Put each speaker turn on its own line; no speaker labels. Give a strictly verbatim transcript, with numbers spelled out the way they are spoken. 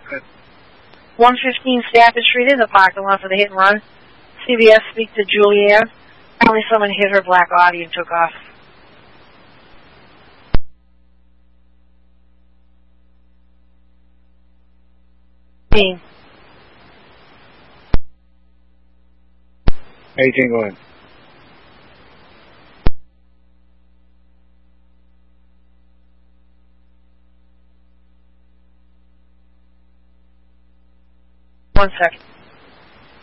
one fifteen Stafford Street is a parking lot for the hit and run. C B S, speak to Julianne. Apparently someone hit her black Audi and took off.
eighteen, go ahead.
One second.